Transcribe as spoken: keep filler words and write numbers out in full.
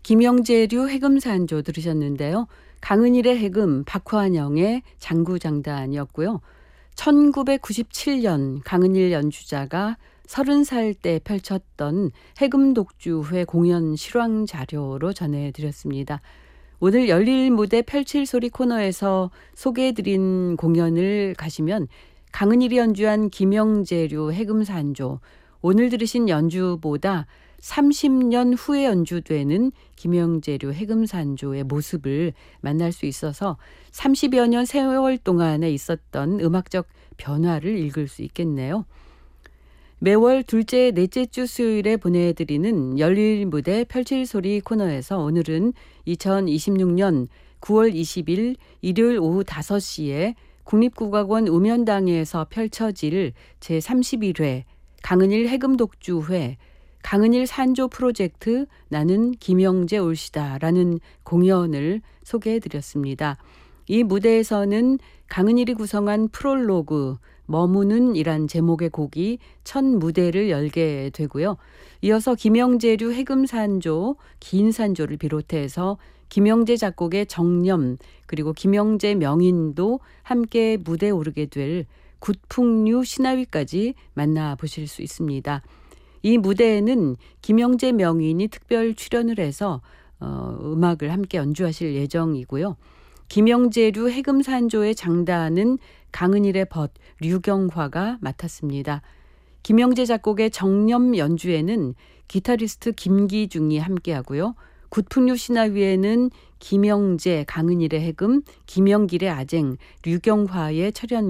김영재류 해금산조 들으셨는데요. 강은일의 해금, 박화환영의 장구장단이었고요. 천구백구십칠 년 강은일 연주자가 서른 살 때 펼쳤던 해금독주회 공연 실황 자료로 전해드렸습니다. 오늘 열릴 무대 펼칠 소리 코너에서 소개해드린 공연을 가시면 강은일이 연주한 김영재류 해금산조, 오늘 들으신 연주보다 삼십 년 후에 연주되는 김영재류 해금산조의 모습을 만날 수 있어서 삼십여 년 세월 동안에 있었던 음악적 변화를 읽을 수 있겠네요. 매월 둘째, 넷째 주 수요일에 보내드리는 열릴 무대 펼칠 소리 코너에서 오늘은 이천이십육 년 구월 이십일 일요일 오후 다섯 시에 국립국악원 우면당에서 펼쳐질 제삼십일 회 강은일 해금독주회 강은일 산조 프로젝트 나는 김영재 올시다라는 공연을 소개해드렸습니다. 이 무대에서는 강은일이 구성한 프롤로그 머무는 이란 제목의 곡이 첫 무대를 열게 되고요. 이어서 김영재류 해금산조, 긴산조를 비롯해서 김영재 작곡의 정념 그리고 김영재 명인도 함께 무대에 오르게 될 굿풍류 신하위까지 만나보실 수 있습니다. 이 무대에는 김영재 명인이 특별 출연을 해서 어, 음악을 함께 연주하실 예정이고요. 김영재류 해금산조의 장단은 강은일의 벗, 류경화가 맡았습니다. 김영재 작곡의 정념 연주에는 기타리스트 김기중이 함께하고요. 굿풍류 신하위에는 김영재, 강은일의 해금, 김영길의 아쟁, 류경화의 철연